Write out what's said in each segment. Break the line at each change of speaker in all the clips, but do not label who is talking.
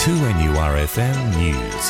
2NURFM News.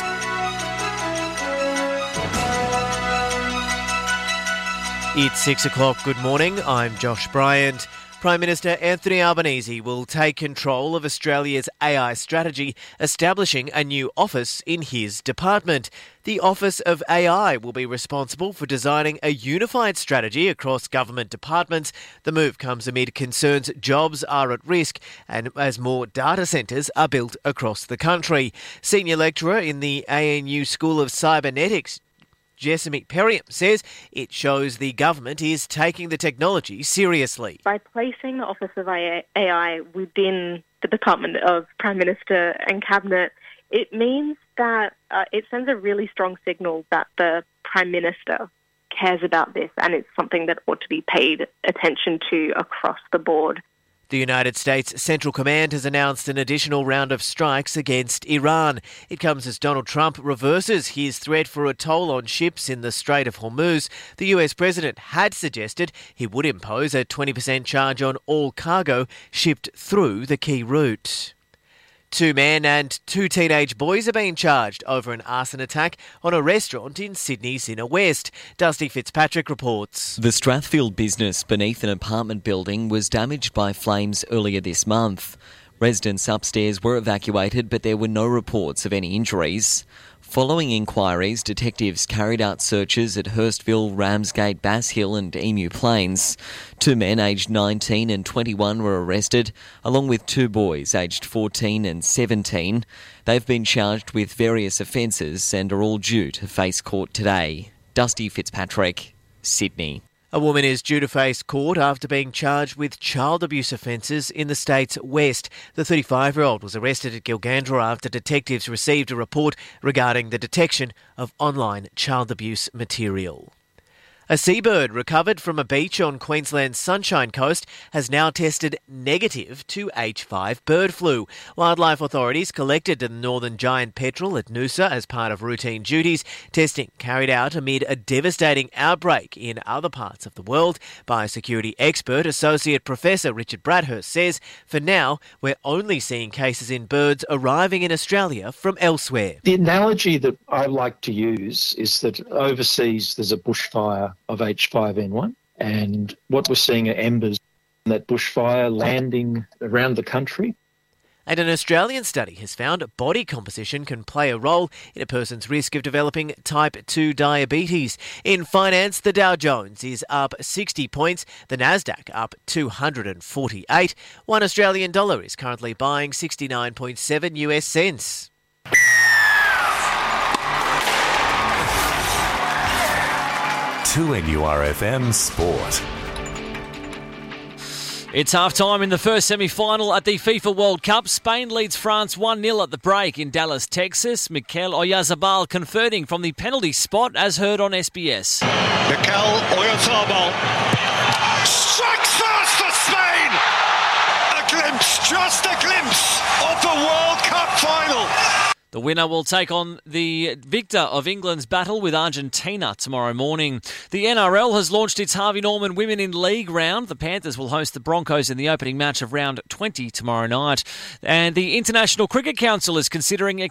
It's 6 o'clock. Good morning. I'm Josh Bryant. Prime Minister Anthony Albanese will take control of Australia's AI strategy, establishing a new office in his department. The Office of AI will be responsible for designing a unified strategy across government departments. The move comes amid concerns jobs are at risk and as more data centres are built across the country. Senior lecturer in the ANU School of Cybernetics, Jessamy Perriam, says it shows the government is taking the technology seriously.
By placing the Office of AI within the Department of Prime Minister and Cabinet, it means that it sends a really strong signal that the Prime Minister cares about this and it's something that ought to be paid attention to across the board.
The United States Central Command has announced an additional round of strikes against Iran. It comes as Donald Trump reverses his threat for a toll on ships in the Strait of Hormuz. The US president had suggested he would impose a 20% charge on all cargo shipped through the key route. 2 men and 2 teenage boys are being charged over an arson attack on a restaurant in Sydney's Inner West. Dusty Fitzpatrick reports.
The Strathfield business beneath an apartment building was damaged by flames earlier this month. Residents upstairs were evacuated, but there were no reports of any injuries. Following inquiries, detectives carried out searches at Hurstville, Ramsgate, Bass Hill and Emu Plains. 2 men aged 19 and 21 were arrested, along with 2 boys aged 14 and 17. They've been charged with various offences and are all due to face court today. Dusty Fitzpatrick, Sydney.
A woman is due to face court after being charged with child abuse offences in the state's west. The 35-year-old was arrested at Gilgandra after detectives received a report regarding the detection of online child abuse material. A seabird recovered from a beach on Queensland's Sunshine Coast has now tested negative to H5 bird flu. Wildlife authorities collected the northern giant petrel at Noosa as part of routine duties. Testing carried out amid a devastating outbreak in other parts of the world. Biosecurity expert Associate Professor Richard Bradhurst says, for now, we're only seeing cases in birds arriving in Australia from elsewhere.
The analogy that I like to use is that overseas there's a bushfire of H5N1, and what we're seeing are embers in that bushfire landing around the country.
And an Australian study has found body composition can play a role in a person's risk of developing type 2 diabetes. In finance, the Dow Jones is up 60 points, the Nasdaq up 248. $1 Australian dollar is currently buying 69.7 US cents.
To NURFM Sport.
It's half-time in the first semi-final at the FIFA World Cup. Spain leads France 1-0 at the break in Dallas, Texas. Mikel Oyarzabal converting from the penalty spot, as heard on SBS.
Mikel Oyarzabal strikes first for Spain! A glimpse, just a glimpse of the World Cup final.
The winner will take on the victor of England's battle with Argentina tomorrow morning. The NRL has launched its Harvey Norman Women in League round. The Panthers will host the Broncos in the opening match of round 20 tomorrow night. And the International Cricket Council is considering